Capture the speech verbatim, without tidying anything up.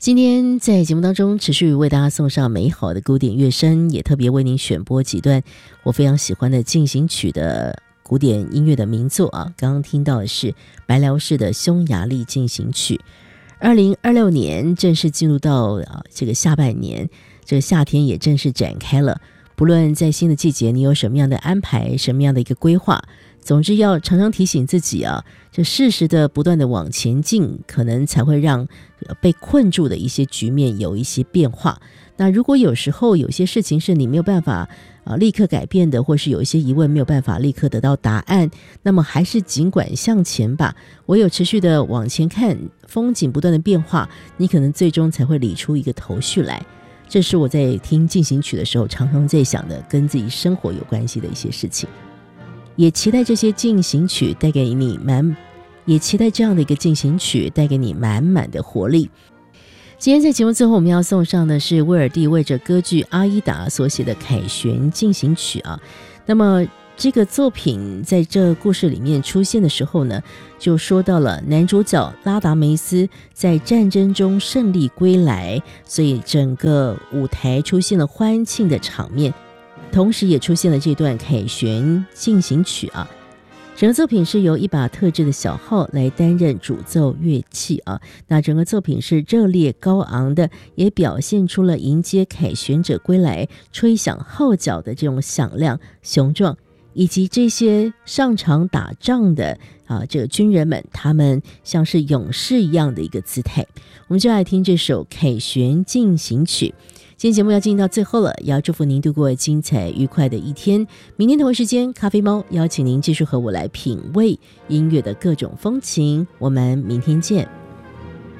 今天在节目当中持续为大家送上美好的古典乐声，也特别为您选播几段我非常喜欢的进行曲的古典音乐的名作啊。刚刚听到的是白辽士的匈牙利进行曲。二零二六年正式进入到啊这个下半年，这个夏天也正式展开了。不论在新的季节你有什么样的安排，什么样的一个规划，总之要常常提醒自己啊，这适时的不断的往前进，可能才会让被困住的一些局面有一些变化。那如果有时候有些事情是你没有办法啊立刻改变的，或是有一些疑问没有办法立刻得到答案，那么还是尽管向前吧，唯有持续的往前看，风景不断的变化，你可能最终才会理出一个头绪来。这是我在听进行曲的时候常常在想的，跟自己生活有关系的一些事情。也期待这些进行曲带给你满，也期待这样的一个进行曲带给你满满的活力。今天在节目最后，我们要送上的是威尔第为着歌剧《阿依达》所写的凯旋进行曲啊。那么这个作品在这故事里面出现的时候呢，就说到了男主角拉达梅斯在战争中胜利归来，所以整个舞台出现了欢庆的场面，同时也出现了这段凯旋进行曲啊。整个作品是由一把特制的小号来担任主奏乐器啊。那整个作品是热烈高昂的，也表现出了迎接凯旋者归来吹响号角的这种响亮雄壮，以及这些上场打仗的啊这个军人们，他们像是勇士一样的一个姿态。我们就来听这首凯旋进行曲。今天节目要进行到最后了，也要祝福您度过精彩愉快的一天。明天同一时间，咖啡猫邀请您继续和我来品味音乐的各种风情。我们明天见。